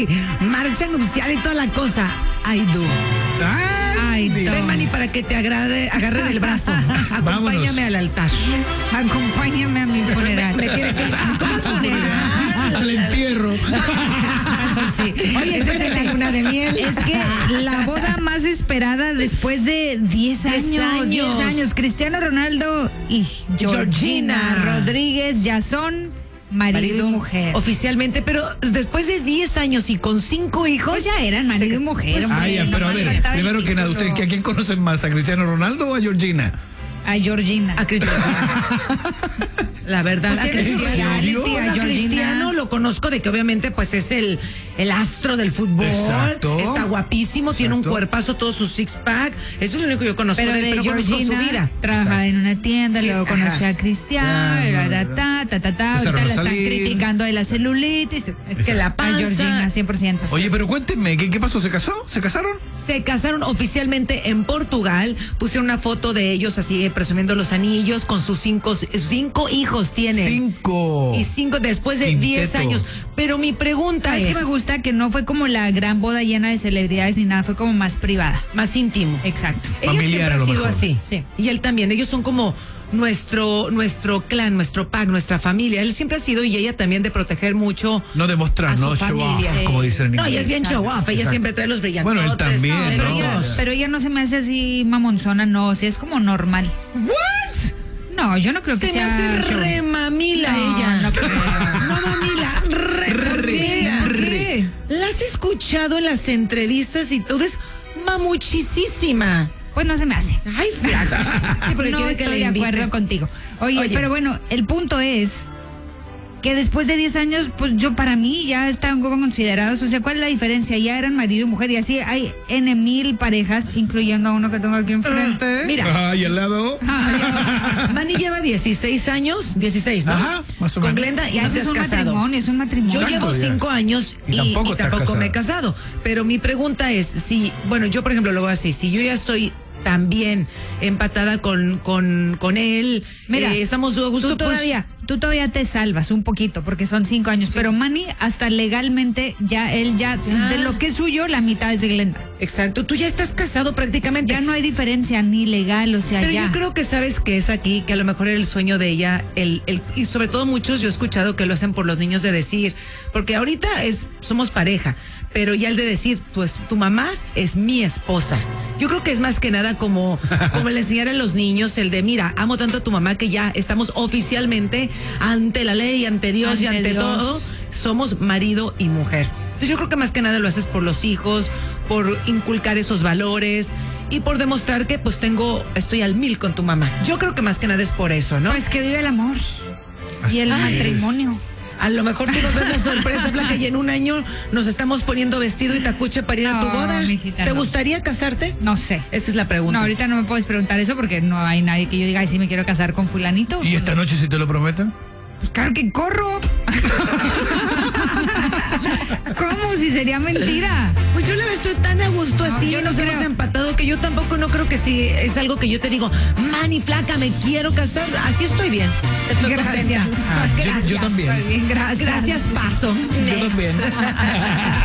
sí, marcha nupcial y toda la cosa. I do. Ay, Ven, Manny, para que te agarre del brazo. Acompáñame Vámonos. al altar. acompáñame a mi funeral. Me tiene que ¿cómo funeral? Al entierro. Eso sí. Oye, Esa es la luna de miel. es que la boda más esperada después de 10 años. 10 años. Cristiano Ronaldo y Georgina Rodríguez ya son marido y mujer. Oficialmente, pero después de 10 años y con 5 hijos. Pues ya eran marido y mujer. Ah, hombre. ya, pero a Nomás ver, faltaba el primero que nada, título. ¿ustedes a quién conocen más? ¿A Cristiano Ronaldo o a Georgina? A Georgina. A Cristiano. La verdad, Pues a tiene su Cristiano, reality, a Bueno, a Georgina. Cristiano lo conozco de que obviamente pues es el astro del fútbol. Exacto. Está guapísimo, tiene un Exacto. cuerpazo, todo su six pack. Eso es lo único que yo conozco Pero de él, de pero conozco su Georgina vida. trabaja en una tienda, luego Ajá. conoció a Cristiano, Esa ahorita la están Rosalín. criticando de la celulitis. Es que la a panza. Georgina, 100%. Oye, pero cuéntenme, ¿qué pasó? ¿Se casó? ¿Se casaron? Se casaron oficialmente en Portugal. Pusieron una foto de ellos así presumiendo los anillos con sus cinco hijos tienen. 5. Y 5 después de Quinteto. 10 años. Pero mi pregunta ¿Sabes es qué me gusta? Que no fue como la gran boda llena de celebridades ni nada, fue como más privada. más íntimo. Exacto. Ella Familiar, siempre a ha lo sido mejor. así. Sí. Y él también. Ellos son como nuestro clan, nuestro pack, nuestra familia. Él siempre ha sido y ella también de proteger mucho. No demostrar, a su no show off, familia. como dicen en No, inglés. ella es bien show off. Ella Exacto. siempre trae los brillantes. Bueno, él también, Pero, ¿no? pero ella no se me hace así mamonzona, no, o sea, es como normal. ¿What? No, yo no creo que Se me sea hace show. re mamila No, ella. no creo. No mamila, re mamila. ¿Por qué? La has escuchado en las entrevistas y todo es mamuchisísima. Pues no se me hace. Ay, flaca. Sí, porque No quiere que estoy le de invite. acuerdo contigo. Oye, pero bueno, el punto es que después de 10 años, pues yo para mí ya están como considerados. O sea, ¿cuál es la diferencia? Ya eran marido y mujer y así hay N mil parejas, incluyendo a uno que tengo aquí enfrente. Mira, Ay, al lado. Manny lleva 16 años, 16, ¿no? Ajá, más o Con menos. Glenda y Ya no eso te es has un casado. matrimonio, es un matrimonio. Yo Exacto, llevo ya. 5 años Y y tampoco tampoco, estás me he casada. casado. Pero mi pregunta es, si, bueno, yo por ejemplo lo voy a decir, si yo ya estoy también empatada con él, Mira, estamos a gusto, tú todavía te salvas un poquito porque son 5 años, pero Manny hasta legalmente él ya de lo que es suyo la mitad es de Glenda. Exacto, tú ya estás casado prácticamente. Ya no hay diferencia ni legal, o sea, Pero ya. yo creo que sabes que es aquí, que a lo mejor era el sueño de ella, y sobre todo muchos yo he escuchado que lo hacen por los niños de decir, porque ahorita somos pareja, pero ya el de decir, pues tu mamá es mi esposa. Yo creo que es más que nada como el enseñar a los niños el de, mira, amo tanto a tu mamá que ya estamos oficialmente ante la ley, ante Dios y ante Dios. todo, somos marido y mujer. Entonces yo creo que más que nada lo haces por los hijos, por inculcar esos valores y por demostrar que pues estoy al 1000 con tu mamá. Yo creo que más que nada es por eso, ¿no? Pues que vive el amor Así y el es. matrimonio. A lo mejor tú nos das la sorpresa, Flaca, y en un año nos estamos poniendo vestido y tacuche para ir a tu No, boda. mijita, ¿Te no. gustaría casarte? No sé. Esa es la pregunta. No, ahorita no me puedes preguntar eso porque no hay nadie que yo diga, ay, sí me quiero casar con fulanito. ¿Y esta noche si te lo prometen? Pues claro que corro. ¿Cómo? Si sería mentira. Pues yo la verdad estoy tan a gusto No, así, yo no nos hemos creo. empatado que yo tampoco no creo que si es algo que yo te digo, Manny, Flaca, me quiero casar. Así estoy bien. Estoy Gracias. contenta. Yo también. Está bien, gracias. Gracias, paso. Yo Next. también.